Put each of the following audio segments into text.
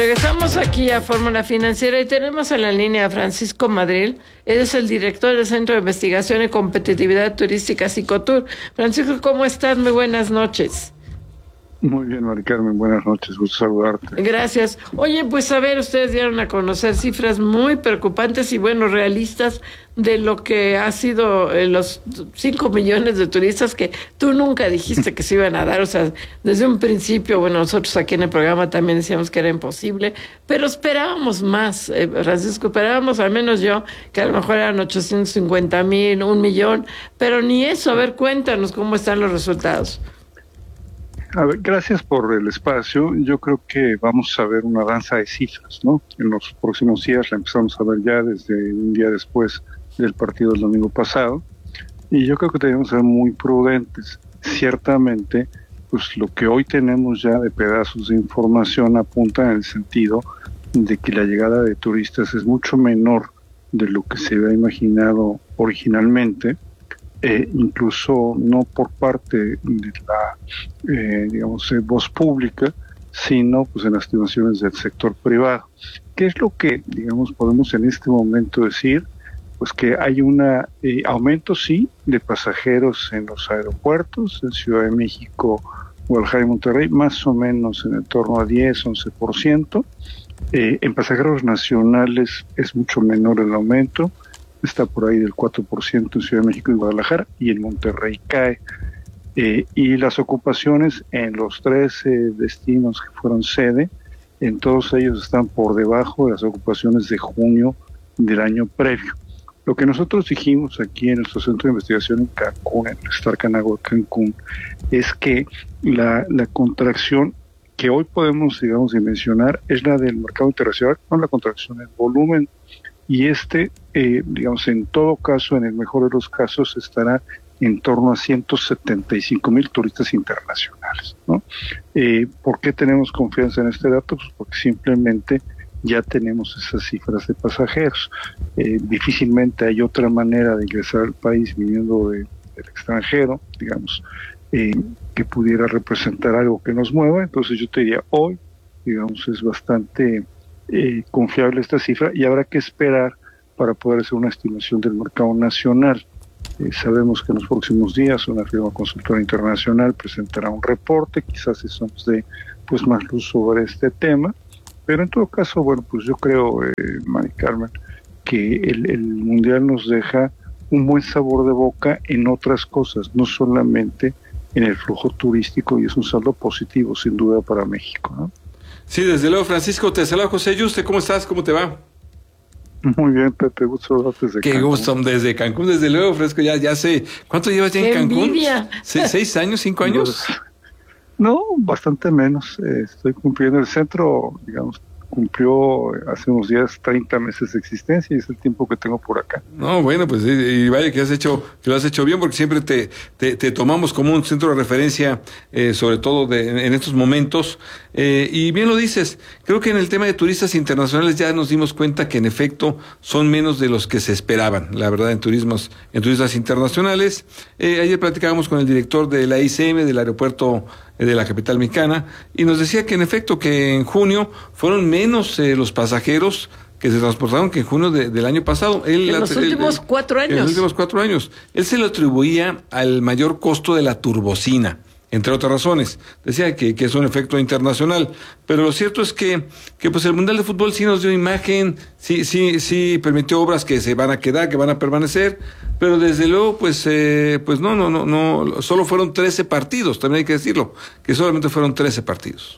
Regresamos aquí a Fórmula Financiera y tenemos en la línea a Francisco Madril. Él es el director del Centro de Investigación y Competitividad Turística Cicotur. Francisco, ¿cómo estás? Muy buenas noches. Muy bien, Mari Carmen, buenas noches, gusto saludarte. Gracias. Oye, pues a ver, ustedes dieron a conocer cifras muy preocupantes y bueno, realistas de lo que ha sido los 5 millones de turistas que tú nunca dijiste que se iban a dar. O sea, desde un principio, bueno, nosotros aquí en el programa también decíamos que era imposible, pero esperábamos más, Francisco, esperábamos, al menos yo, que a lo mejor eran 850,000, 1,000,000, pero ni eso. A ver, cuéntanos cómo están los resultados. A ver, gracias por el espacio. Yo creo que vamos a ver una danza de cifras, ¿no? En los próximos días la empezamos a ver ya desde un día después del partido del domingo pasado. Y yo creo que debemos ser muy prudentes. Ciertamente, pues lo que hoy tenemos ya de pedazos de información apunta en el sentido de que la llegada de turistas es mucho menor de lo que se había imaginado originalmente. Incluso no por parte de la, voz pública, sino pues en las estimaciones del sector privado. ¿Qué es lo que, podemos en este momento decir? Pues que hay un aumento, sí, de pasajeros en los aeropuertos, en Ciudad de México, Guadalajara y Monterrey, más o menos en el torno a 10-11%. En pasajeros nacionales es mucho menor el aumento, está por ahí del 4% en Ciudad de México y Guadalajara, y en Monterrey cae. Y las ocupaciones en los 13 destinos que fueron sede, en todos ellos están por debajo de las ocupaciones de junio del año previo. Lo que nosotros dijimos aquí en nuestro centro de investigación en Cancún, en el Star Canagua Cancún, es que la contracción que hoy podemos, dimensionar es la del mercado internacional, no la contracción del volumen. Y en todo caso, en el mejor de los casos, estará en torno a 175,000 turistas internacionales, ¿no? ¿Por qué tenemos confianza en este dato? Pues porque simplemente ya tenemos esas cifras de pasajeros. Difícilmente hay otra manera de ingresar al país viniendo del extranjero, que pudiera representar algo que nos mueva. Entonces yo te diría, hoy, es bastante confiable esta cifra y habrá que esperar para poder hacer una estimación del mercado nacional. Sabemos que en los próximos días una firma consultora internacional presentará un reporte, quizás eso nos dé más luz sobre este tema, pero en todo caso, pues yo creo, Mari Carmen, que el Mundial nos deja un buen sabor de boca en otras cosas, no solamente en el flujo turístico, y es un saldo positivo sin duda para México, ¿no? Sí, desde luego, Francisco. Te saluda José Yuste. ¿Cómo estás? ¿Cómo te va? Muy bien, Pepe. Gusto desde Cancún. Qué gusto, desde Cancún, desde luego, Fresco. Ya sé. ¿Cuánto llevas ya en Cancún? Envidia. ¿6 años, 5 años? No, bastante menos. Estoy cumpliendo el centro, cumplió hace unos días 30 meses de existencia y es el tiempo que tengo por acá. No, bueno, pues y vaya que lo has hecho bien, porque siempre te tomamos como un centro de referencia, sobre todo en estos momentos, y bien lo dices. Creo que en el tema de turistas internacionales ya nos dimos cuenta que en efecto son menos de los que se esperaban, la verdad, en turistas internacionales. Ayer platicábamos con el director de la ICM del aeropuerto de la capital mexicana, y nos decía que en efecto que en junio fueron menos los pasajeros que se transportaron que en junio del año pasado. En los últimos 4 años. En los últimos 4 años. Él se lo atribuía al mayor costo de la turbocina, entre otras razones. Decía que es un efecto internacional, pero lo cierto es que pues el Mundial de Fútbol sí nos dio imagen, sí permitió obras que se van a quedar, que van a permanecer, pero desde luego pues no, solo fueron 13 partidos, también hay que decirlo, que solamente fueron 13 partidos.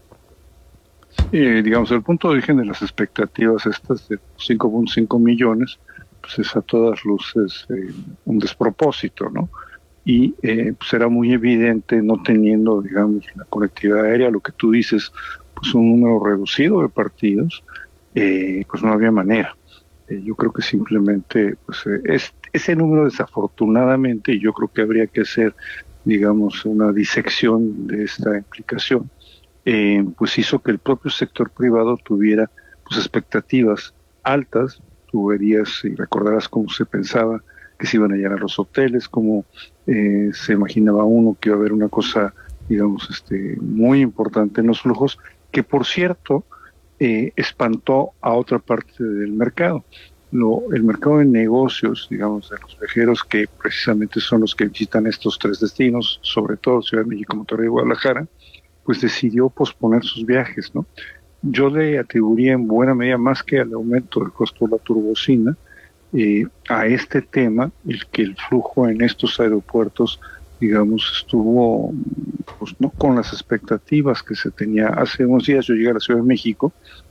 El punto de origen de las expectativas estas de 5.5 millones, pues es a todas luces un despropósito, ¿no? Y será muy evidente, no teniendo, la conectividad aérea, lo que tú dices, pues un número reducido de partidos, pues no había manera. Yo creo que simplemente, ese número desafortunadamente, y yo creo que habría que hacer, una disección de esta implicación, pues hizo que el propio sector privado tuviera expectativas altas. Tú verías y recordarás cómo se pensaba que se iban a llenar los hoteles, cómo se imaginaba uno que iba a haber una cosa, muy importante en los flujos, que por cierto, espantó a otra parte del mercado. El mercado de negocios, digamos, de los viajeros, que precisamente son los que visitan estos tres destinos, sobre todo Ciudad de México, Monterrey y Guadalajara, pues decidió posponer sus viajes, ¿no? Yo le atribuiría en buena medida, más que al aumento del costo de la turbocina, a este tema, el que el flujo en estos aeropuertos, digamos, estuvo pues no con las expectativas que se tenía. Hace unos días yo llegué a la Ciudad de México,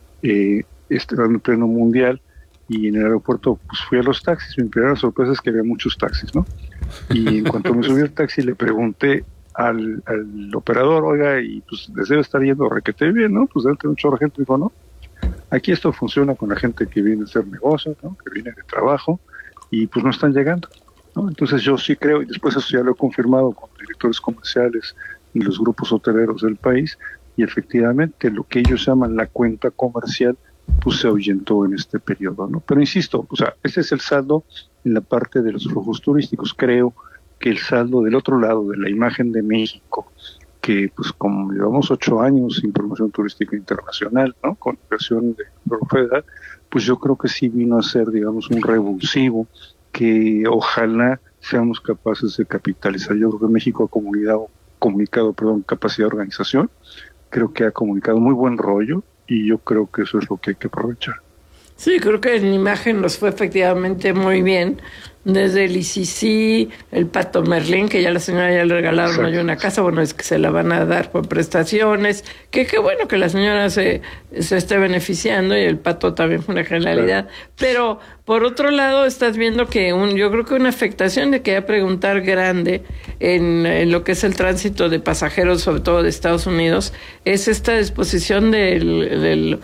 en pleno mundial, y en el aeropuerto pues fui a los taxis. Mi primera sorpresa es que había muchos taxis, ¿no? Y en cuanto me subí al taxi le pregunté al operador, oiga, y pues les debe estar yendo requete bien, ¿no? Pues debe tener mucha gente. Dijo, no, aquí esto funciona con la gente que viene a hacer negocios, ¿no? Que viene de trabajo, y pues no están llegando, ¿no? Entonces yo sí creo, y después eso ya lo he confirmado con directores comerciales y los grupos hoteleros del país, y efectivamente lo que ellos llaman la cuenta comercial pues se ahuyentó en este periodo, ¿no? Pero insisto, o sea, ese es el saldo en la parte de los flujos turísticos. Creo que el saldo del otro lado, de la imagen de México, que pues como llevamos 8 años sin promoción turística internacional, ¿no? Con inversión de federal, pues yo creo que sí vino a ser, digamos, un revulsivo que ojalá seamos capaces de capitalizar. Yo creo que México ha comunicado capacidad de organización, creo que ha comunicado muy buen rollo, y yo creo que eso es lo que hay que aprovechar. Sí, creo que en imagen nos fue efectivamente muy bien. Desde el ICC, el Pato Merlín, que ya la señora ya le regalaron hoy una casa, bueno, es que se la van a dar por prestaciones, que qué bueno que la señora se esté beneficiando, y el Pato también fue una genialidad. Claro. Pero, por otro lado, estás viendo que yo creo que una afectación de que haya preguntar grande en lo que es el tránsito de pasajeros, sobre todo de Estados Unidos, es esta disposición de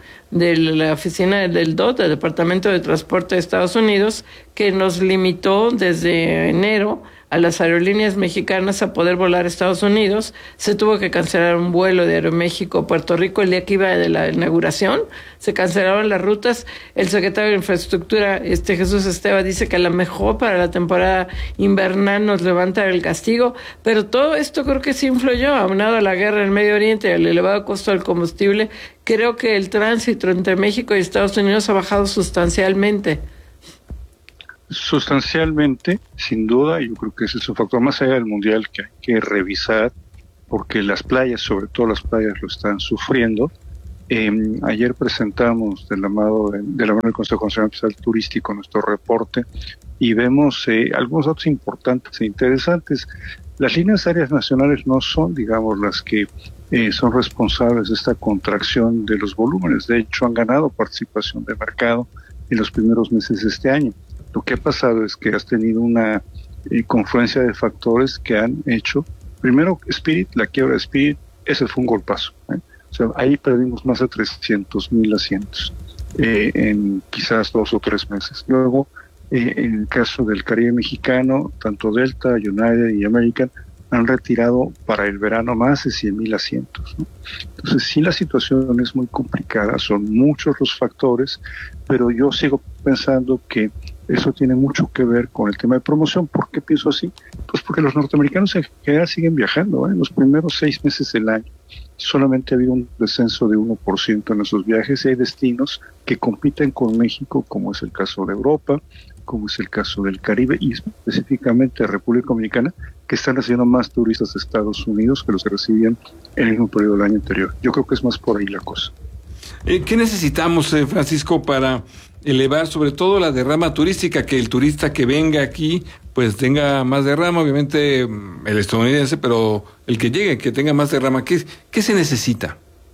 la oficina del DOT, del Departamento de Transporte de Estados Unidos, que nos limitó desde enero a las aerolíneas mexicanas a poder volar a Estados Unidos. Se tuvo que cancelar un vuelo de Aeroméxico a Puerto Rico el día que iba de la inauguración. Se cancelaron las rutas. El secretario de Infraestructura, Jesús Esteva, dice que a lo mejor para la temporada invernal nos levanta el castigo, pero todo esto creo que sí influyó, aunado a la guerra en el Medio Oriente y al elevado costo del combustible. Creo que el tránsito entre México y Estados Unidos ha bajado sustancialmente. Sustancialmente, sin duda. Yo creo que ese es un factor más allá del mundial que hay que revisar, porque las playas, sobre todo las playas, lo están sufriendo. Ayer presentamos de la mano del Consejo Nacional Turístico nuestro reporte, y vemos algunos datos importantes e interesantes. Las líneas aéreas nacionales no son, digamos, las que son responsables de esta contracción de los volúmenes. De hecho, han ganado participación de mercado en los primeros meses de este año. Lo que ha pasado es que has tenido una confluencia de factores que han hecho, primero Spirit, la quiebra de Spirit, ese fue un golpazo, ¿eh? O sea, ahí perdimos más de 300,000 asientos en quizás 2 o 3 meses. Luego, en el caso del Caribe mexicano, tanto Delta, United y American han retirado para el verano más de 100,000 asientos, ¿no? Entonces, sí, la situación es muy complicada, son muchos los factores, pero yo sigo pensando que eso tiene mucho que ver con el tema de promoción. ¿Por qué pienso así? Pues porque los norteamericanos en general siguen viajando, ¿eh? En los primeros 6 meses del año solamente ha habido un descenso de 1% en esos viajes, y hay destinos que compiten con México, como es el caso de Europa, como es el caso del Caribe y específicamente de República Dominicana, que están recibiendo más turistas de Estados Unidos que los que recibían en el mismo periodo del año anterior. Yo creo que es más por ahí la cosa. ¿Qué necesitamos, Francisco, para elevar sobre todo la derrama turística, que el turista que venga aquí pues tenga más derrama? Obviamente el estadounidense, pero el que llegue, que tenga más derrama. ¿Qué se necesita?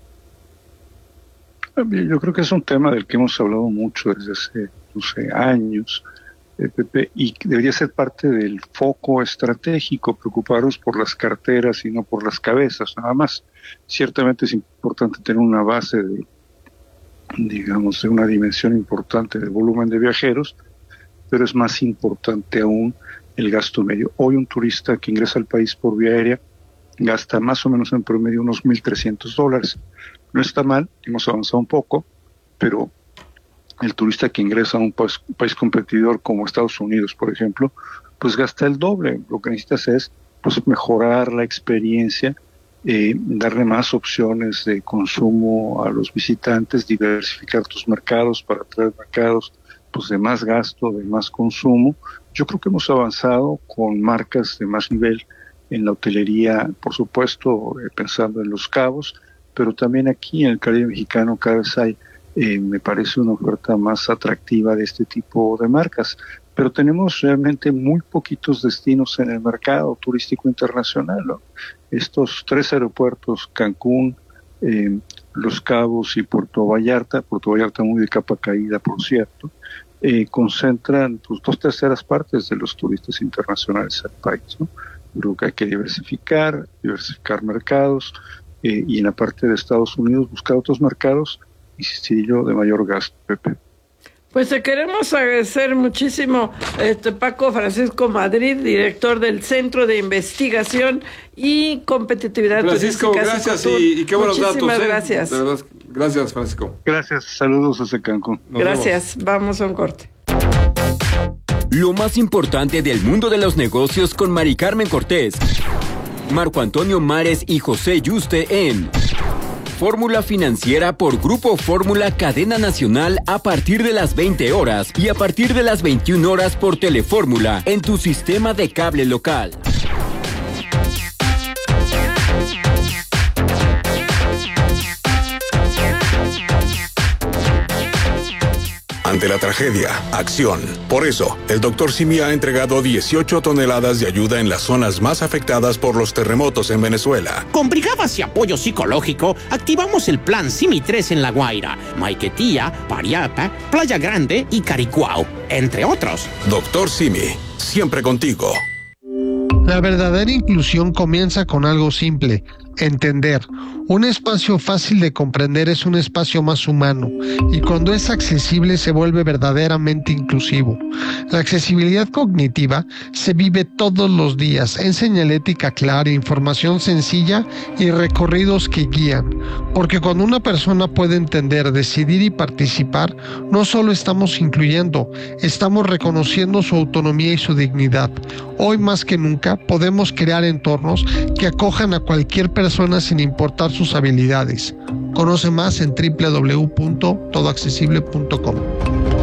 Yo creo que es un tema del que hemos hablado mucho desde hace, no sé, años, Pepe, y debería ser parte del foco estratégico, preocuparnos por las carteras y no por las cabezas, nada más. Ciertamente es importante tener una base de, digamos, de una dimensión importante del volumen de viajeros, pero es más importante aún el gasto medio. Hoy un turista que ingresa al país por vía aérea gasta más o menos en promedio unos $1,300. No está mal, hemos avanzado un poco, pero el turista que ingresa a un país competidor como Estados Unidos, por ejemplo, pues gasta el doble. Lo que necesitas es pues mejorar la experiencia darle más opciones de consumo a los visitantes, diversificar tus mercados para atraer mercados pues de más gasto, de más consumo. Yo creo que hemos avanzado con marcas de más nivel en la hotelería, por supuesto, pensando en Los Cabos, pero también aquí en el Caribe mexicano cada vez hay, me parece, una oferta más atractiva de este tipo de marcas. Pero tenemos realmente muy poquitos destinos en el mercado turístico internacional, ¿no? Estos 3 aeropuertos, Cancún, Los Cabos y Puerto Vallarta muy de capa caída, por cierto, concentran pues 2/3 partes de los turistas internacionales al país, ¿no? Creo que hay que diversificar mercados, y en la parte de Estados Unidos buscar otros mercados, insistiría yo, de mayor gasto, Pepe. Pues te queremos agradecer muchísimo, Paco Francisco Madrid, director del Centro de Investigación y Competitividad Francisco, Turística. gracias y qué buenos datos. Muchísimas gracias. De verdad, gracias, Francisco. Gracias, saludos desde Cancún. Gracias, vamos a un corte. Lo más importante del mundo de los negocios con Mari Carmen Cortés, Marco Antonio Mares y José Yuste en Fórmula Financiera por Grupo Fórmula Cadena Nacional a partir de las 20 horas y a partir de las 21 horas por Telefórmula en tu sistema de cable local. Ante la tragedia, acción. Por eso, el Dr. Simi ha entregado 18 toneladas de ayuda en las zonas más afectadas por los terremotos en Venezuela. Con brigadas y apoyo psicológico, activamos el plan Simi 3 en La Guaira, Maiquetía, Pariapa, Playa Grande y Caricuao, entre otros. Dr. Simi, siempre contigo. La verdadera inclusión comienza con algo simple: entender. Un espacio fácil de comprender es un espacio más humano, y cuando es accesible se vuelve verdaderamente inclusivo. La accesibilidad cognitiva se vive todos los días en señalética clara, información sencilla y recorridos que guían. Porque cuando una persona puede entender, decidir y participar, no solo estamos incluyendo, estamos reconociendo su autonomía y su dignidad. Hoy más que nunca podemos crear entornos que acojan a cualquier persona sin importar sus habilidades. Conoce más en www.todoaccesible.com.